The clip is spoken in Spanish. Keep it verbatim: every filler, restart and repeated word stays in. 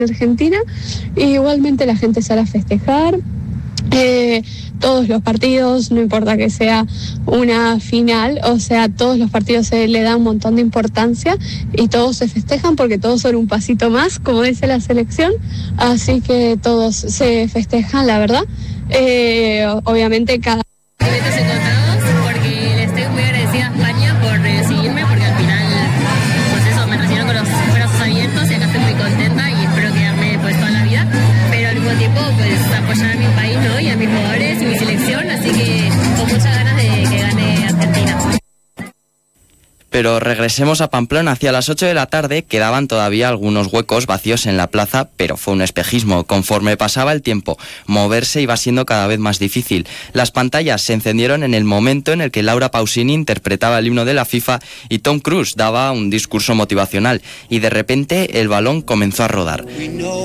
Argentina, y igualmente la gente sale a festejar. Eh, todos los partidos, no importa que sea una final, o sea, todos los partidos se le dan un montón de importancia y todos se festejan porque todos son un pasito más, como dice la selección, así que todos se festejan, la verdad. Eh, obviamente cada... Eventos encontrados, porque le estoy muy agradecida a España por recibirme, porque al final, pues eso, me recibieron con los brazos abiertos y acá estoy muy contenta y espero quedarme pues toda la vida, pero al mismo tiempo pues apoyar a mi país, ¿no? Y a mis jugadores y mi selección, así que con muchas ganas de que gane Argentina. Pero regresemos a Pamplona. Hacia las ocho de la tarde quedaban todavía algunos huecos vacíos en la plaza, pero fue un espejismo. Conforme pasaba el tiempo, moverse iba siendo cada vez más difícil. Las pantallas se encendieron en el momento en el que Laura Pausini interpretaba el himno de la FIFA y Tom Cruise daba un discurso motivacional. Y de repente el balón comenzó a rodar.